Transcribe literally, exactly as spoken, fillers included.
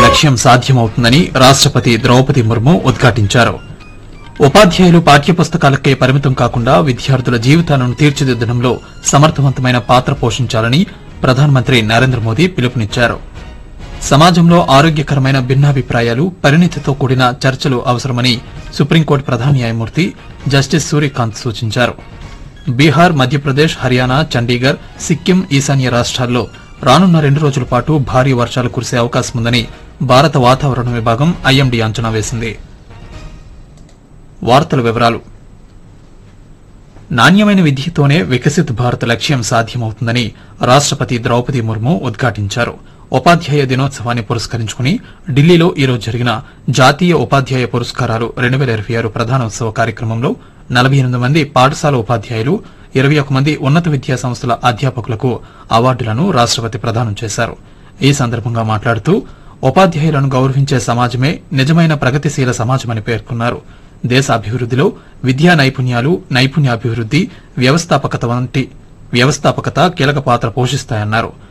లక్ష్యం సాధ్యమవుతుందని రాష్టపతి ద్రౌపది ముర్ము ఉద్ఘాటించారు. ఉపాధ్యాయులు పాఠ్యపుస్తకాలకే పరిమితం కాకుండా విద్యార్థుల జీవితాలను తీర్చిదిద్దడంలో సమర్థవంతమైన పాత్ర పోషించాలని ప్రధానమంత్రి నరేంద్ర మోదీ పిలుపునిచ్చారు. సమాజంలో ఆరోగ్యకరమైన భిన్నాభిప్రాయాలు, పరిణితితో కూడిన చర్చలు అవసరమని సుప్రీంకోర్టు ప్రధాన న్యాయమూర్తి జస్టిస్ సూర్యకాంత్ సూచించారు. బీహార్, మధ్యప్రదేశ్, హర్యానా, చండీగఢ్, సిక్కిం, ఈశాన్య రాష్ట్రాల్లో రానున్న రెండు రోజుల పాటు భారీ వర్షాలు కురిసే అవకాశముందని భారత వాతావరణ విభాగం ఐఎండీ అంచనా వేసింది. వార్తల వివరాలు. నాణ్యమైన విద్యతోనే వికసిత్ భారత్ లక్ష్యం సాధ్యమవుతుందని రాష్టపతి ద్రౌపది ముర్ము ఉద్ఘాటించారు. ఉపాధ్యాయ దినోత్సవాన్ని పురస్కరించుకుని ఢిల్లీలో ఈరోజు జరిగిన జాతీయ ఉపాధ్యాయ పురస్కారాలు రెండు పేల ఇరవై ఆరు ప్రధానోత్సవ కార్యక్రమంలో నలభై ఎనిమిది మంది పాఠశాల ఉపాధ్యాయులు, ఇరవై ఒక్క మంది ఉన్నత విద్యా సంస్థల అధ్యాపకులకు అవార్డులను రాష్టపతి ప్రదానం చేశారు. ఈ సందర్భంగా మాట్లాడుతూ ఉపాధ్యాయులను గౌరవించే సమాజమే నిజమైన ప్రగతిశీల సమాజమని పేర్కొన్నారు. దేశ అభివృద్దిలో విద్యా నైపుణ్యాలు, నైపుణ్యాభివృద్ది, వ్యవస్థాపకత వంటి వ్యవస్థాపకత కీలక పాత్ర పోషిస్తాయన్నారు.